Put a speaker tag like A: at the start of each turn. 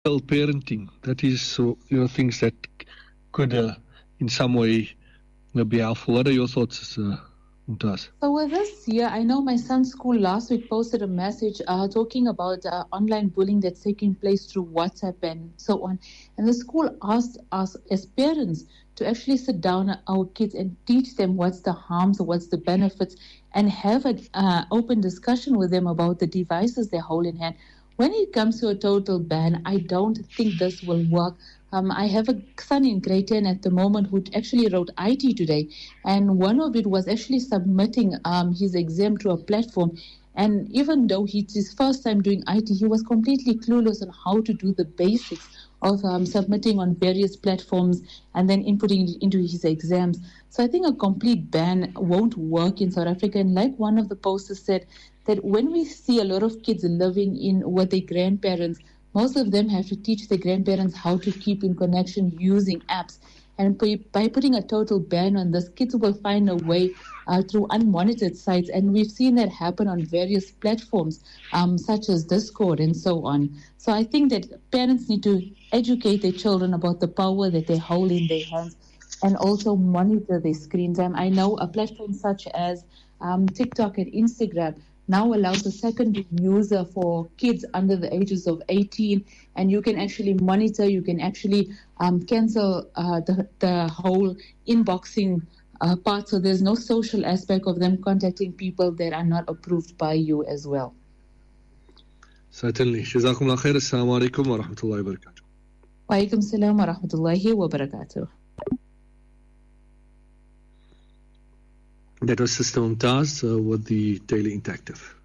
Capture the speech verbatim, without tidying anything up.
A: parenting. That is, so, you know, things that could, uh, in some way, uh, be helpful. What are your thoughts, uh, Mumtaz?
B: So with this year, I know my son's school last week posted a message uh, talking about uh, online bullying that's taking place through WhatsApp and so on. And the school asked us as parents to actually sit down our kids and teach them what's the harms, what's the benefits, and have an uh, open discussion with them about the devices they hold in hand. When it comes to a total ban, I don't think this will work. Um, I have a son in grade ten at the moment who actually wrote I T today, and one of it was actually submitting um, his exam to a platform. And even though it's his first time doing I T, he was completely clueless on how to do the basics of um, submitting on various platforms and then inputting it into his exams. So I think a complete ban won't work in South Africa. And like one of the posters said, that when we see a lot of kids living in with their grandparents, most of them have to teach their grandparents how to keep in connection using apps. And by, by putting a total ban on this, kids will find a way uh, through unmonitored sites. And we've seen that happen on various platforms, um, such as Discord and so on. So I think that parents need to educate their children about the power that they hold in their hands and also monitor their screen time. I know a platform such as um, TikTok and Instagram now allows a secondary user for kids under the ages of eighteen, and you can actually monitor, you can actually um, cancel uh, the, the whole inboxing uh, part, so there's no social aspect of them contacting people that are not approved by you as well.
A: Certainly. Jazakumullah khair. Assalamu alaikum wa rahmatullahi wa barakatuh.
B: Wa alaikum salam wa rahmatullahi wa barakatuh.
A: That was Sister Mumtaz uh, with the Daily Interactive.